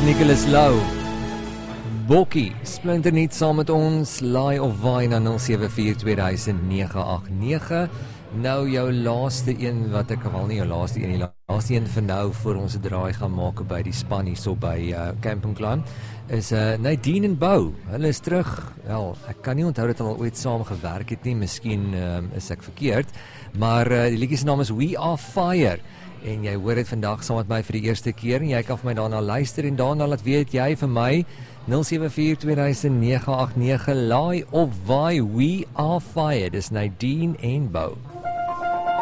Nicholas Lou. Bokkie, splinternuut saam met ons, laai of waai na 074-2009. Nou jou laaste een, wat ek wel nie jou laaste een, die laaste een vir nou, voor ons 'n draai gaan maak by die span hier so by Camping Climb, is Nadine en Bou. Hulle is terug. Wel, ek kan nie onthou dat hulle al ooit saam gewerk het nie, miskien is ek verkeerd, maar die liedjie se naam is We Are Fire. En jy hoor dit vandag saam met my vir die eerste keer, en jy kan vir my daarna luister, en daarna laat weet jy vir my 074-2009-89, laai of waai, We Are Fire. Dis Nadine en Bou.